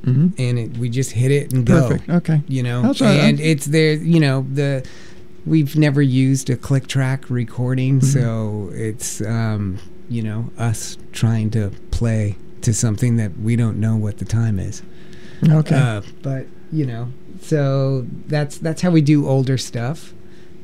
and we just hit it and go. Perfect. Okay. That's right. And it's there. We've never used a click track recording, so it's us trying to play to something that we don't know what the time is. Okay. But so that's how we do older stuff.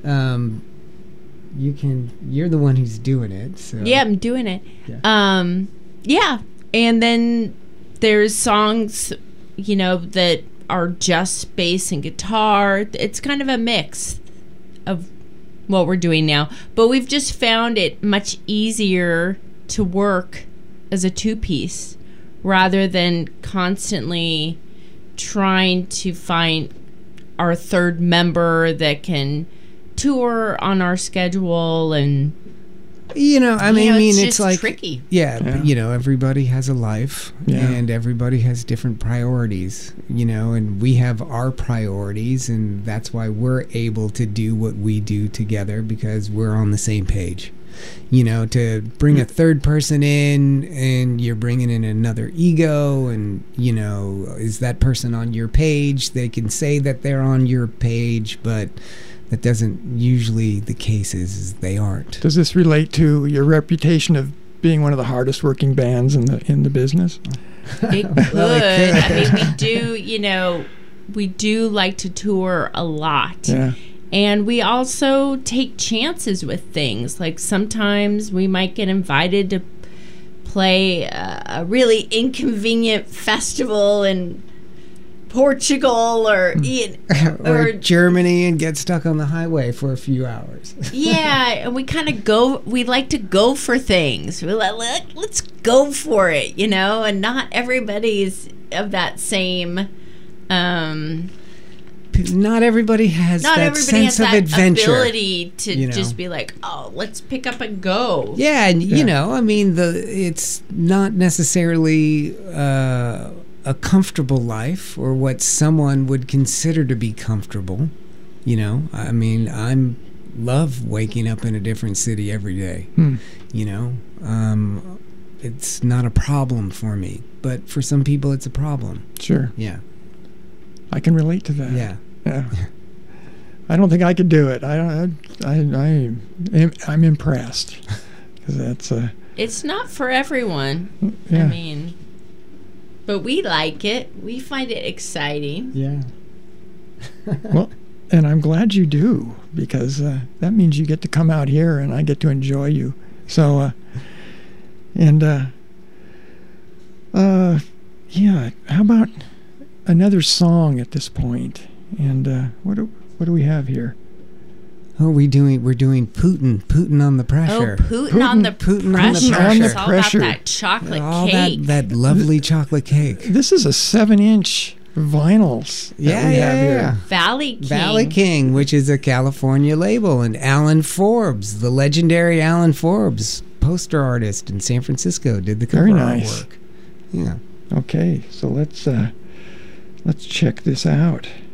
You're the one who's doing it. So. Yeah, I'm doing it. Yeah. And then there's songs, that are just bass and guitar. It's kind of a mix of what we're doing now. But we've just found it much easier to work as a two-piece rather than constantly trying to find our third member that can tour on our schedule. And it's just like tricky. Everybody has a life, and everybody has different priorities, and we have our priorities, and that's why we're able to do what we do together, because we're on the same page. To bring a third person in, and you're bringing in another ego, and is that person on your page? They can say that they're on your page, but that doesn't usually the case is they aren't. Does this relate to your reputation of being one of the hardest working bands in the business? It could. We do like to tour a lot. Yeah. And we also take chances with things. Like sometimes we might get invited to play a really inconvenient festival in Portugal or Germany and get stuck on the highway for a few hours. Yeah, and we kind of we like to go for things. We're like, let's go for it, and not everybody's of that same not everybody has that sense of adventure. Ability to just be like, oh, let's pick up and go. Yeah, and it's not necessarily a comfortable life, or what someone would consider to be comfortable. I love waking up in a different city every day. It's not a problem for me, but for some people it's a problem. Sure. Yeah. I can relate to that. Yeah. I don't think I could do it. I'm impressed, because that's it's not for everyone. Yeah. But we like it. We find it exciting. Yeah. Well, and I'm glad you do, because that means you get to come out here and I get to enjoy you. So, how about another song at this point? And what do we have here? Oh, we're doing Putin on the pressure. Oh, Putin on the pressure. It's all pressure. about that chocolate all cake. That lovely chocolate cake. This is a 7-inch vinyls that we have here. Valley King, which is a California label, and Alan Forbes, the legendary Alan Forbes, poster artist in San Francisco, did the cover artwork. Yeah. Okay, so let's check this out.